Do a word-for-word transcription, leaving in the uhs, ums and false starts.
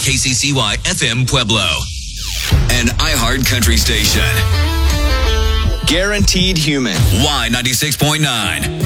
K C C Y F M Pueblo, an iHeart country station. Guaranteed Human. Y ninety-six point nine.